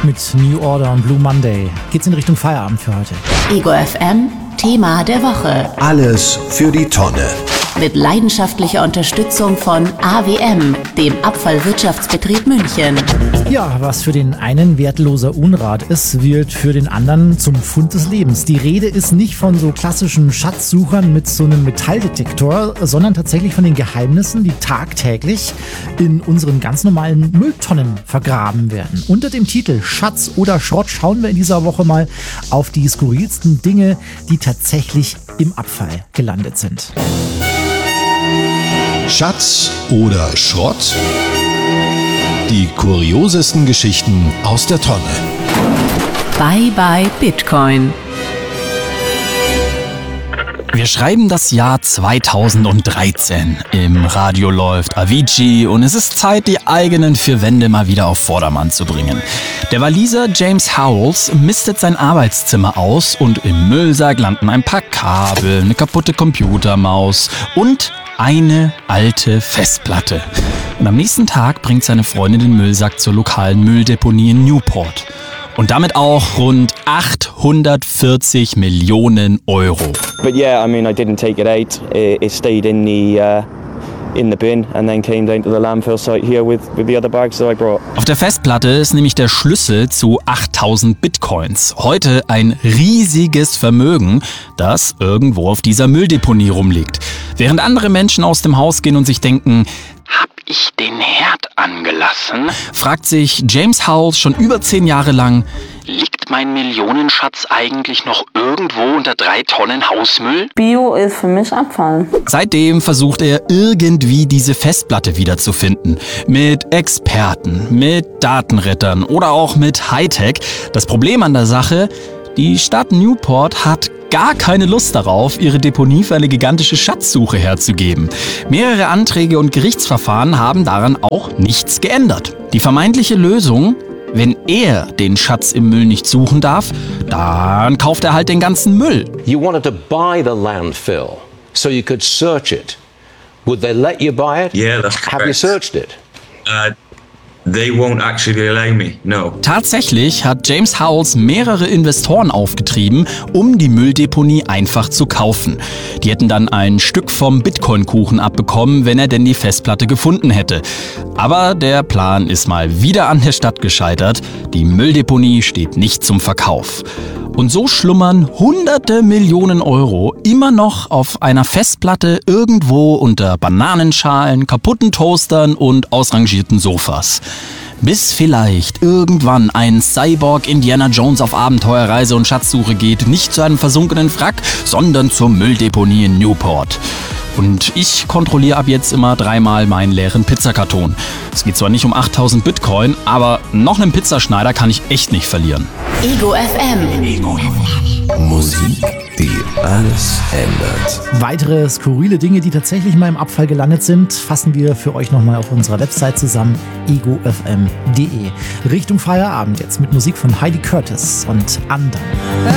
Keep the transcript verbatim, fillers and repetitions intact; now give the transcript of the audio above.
Mit New Order und Blue Monday geht's in Richtung Feierabend für heute. Ego F M, Thema der Woche. Alles für die Tonne. Mit leidenschaftlicher Unterstützung von A W M, dem Abfallwirtschaftsbetrieb München. Ja, was für den einen wertloser Unrat ist, wird für den anderen zum Fund des Lebens. Die Rede ist nicht von so klassischen Schatzsuchern mit so einem Metalldetektor, sondern tatsächlich von den Geheimnissen, die tagtäglich in unseren ganz normalen Mülltonnen vergraben werden. Unter dem Titel Schatz oder Schrott schauen wir in dieser Woche mal auf die skurrilsten Dinge, die tatsächlich im Abfall gelandet sind. Schatz oder Schrott? Die kuriosesten Geschichten aus der Tonne. Bye bye Bitcoin. Wir schreiben das Jahr zweitausenddreizehn. Im Radio läuft Avicii und es ist Zeit, die eigenen vier Wände mal wieder auf Vordermann zu bringen. Der Waliser James Howells mistet sein Arbeitszimmer aus und im Müllsack landen ein paar Kabel, eine kaputte Computermaus und eine alte Festplatte. Und am nächsten Tag bringt seine Freundin den Müllsack zur lokalen Mülldeponie in Newport. Und damit auch rund achthundertvierzig Millionen Euro. But yeah, I mean, I didn't take it out. It, it stayed in the uh, in the bin and then came down to the landfill site here with with the other bags that I brought. Auf der Festplatte ist nämlich der Schlüssel zu achttausend Bitcoins. Heute ein riesiges Vermögen, das irgendwo auf dieser Mülldeponie rumliegt. Während andere Menschen aus dem Haus gehen und sich denken, hab ich den Herd angelassen? Fragt sich James Howells schon über zehn Jahre lang, liegt mein Millionenschatz eigentlich noch irgendwo unter drei Tonnen Hausmüll? Bio ist für mich Abfall. Seitdem versucht er irgendwie diese Festplatte wiederzufinden. Mit Experten, mit Datenrettern oder auch mit Hightech. Das Problem an der Sache, die Stadt Newport hat gar keine Lust darauf, ihre Deponie für eine gigantische Schatzsuche herzugeben. Mehrere Anträge und Gerichtsverfahren haben daran auch nichts geändert. Die vermeintliche Lösung: wenn er den Schatz im Müll nicht suchen darf, dann kauft er halt den ganzen Müll. You wanted to buy the landfill so you could search it. Would they let you buy it? Yeah, that's correct. Have you searched it? Uh, they won't actually allow me, no. Tatsächlich hat James Howells mehrere Investoren aufgetrieben, um die Mülldeponie einfach zu kaufen. Die hätten dann ein Stück vom Bitcoin-Kuchen abbekommen, wenn er denn die Festplatte gefunden hätte. Aber der Plan ist mal wieder an der Stadt gescheitert. Die Mülldeponie steht nicht zum Verkauf. Und so schlummern hunderte Millionen Euro immer noch auf einer Festplatte irgendwo unter Bananenschalen, kaputten Toastern und ausrangierten Sofas. Bis vielleicht irgendwann ein Cyborg Indiana Jones auf Abenteuerreise und Schatzsuche geht, nicht zu einem versunkenen Wrack, sondern zur Mülldeponie in Newport. Und ich kontrolliere ab jetzt immer dreimal meinen leeren Pizzakarton. Es geht zwar nicht um achttausend Bitcoin, aber noch einen Pizzaschneider kann ich echt nicht verlieren. Ego F M. Ego F M. Musik, die alles ändert. Weitere skurrile Dinge, die tatsächlich mal im Abfall gelandet sind, fassen wir für euch nochmal auf unserer Website zusammen, ego f m punkt d e. Richtung Feierabend jetzt mit Musik von Heidi Curtis und anderen.